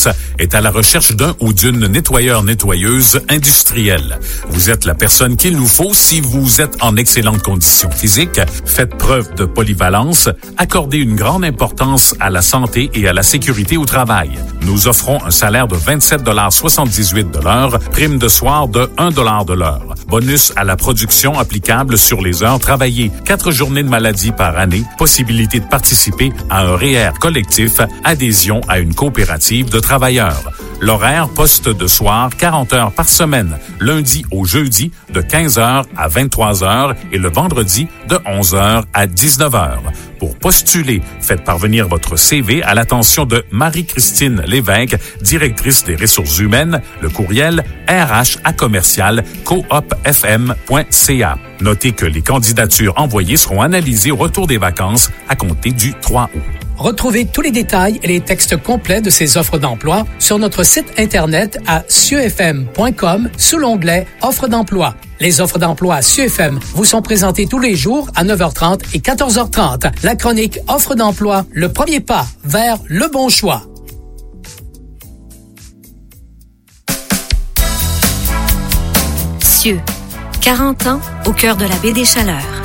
service est à la recherche d'un ou d'une nettoyeur-nettoyeuse industrielle. Vous êtes la personne qu'il nous faut si vous êtes en excellente condition physique, faites preuve de polyvalence, accordez une grande importance à la santé et à la sécurité au travail. Nous offrons un salaire de 27,78 $ de l'heure, prime de soir de 1 $ de l'heure. Bonus à la production applicable sur les heures travaillées, 4 journées de maladie par année, possibilité de participer à un REER collectif, adhésion à une coopérative de travailleurs. L'horaire poste de soir, 40 heures par semaine, lundi au jeudi de 15 heures à 23 heures et le vendredi de 11 heures à 19 heures. Pour postuler, faites parvenir votre CV à l'attention de Marie-Christine Lévesque, directrice des ressources humaines, le courriel rh@coopfm.ca. Notez que les candidatures envoyées seront analysées au retour des vacances à compter du 3 août. Retrouvez tous les détails et les textes complets de ces offres d'emploi sur notre site Internet à cieux-fm.com sous l'onglet « Offres d'emploi ». Les offres d'emploi à Cieux FM vous sont présentées tous les jours à 9h30 et 14h30. La chronique « Offres d'emploi », le premier pas vers le bon choix. Cieux, 40 ans au cœur de la baie des Chaleurs.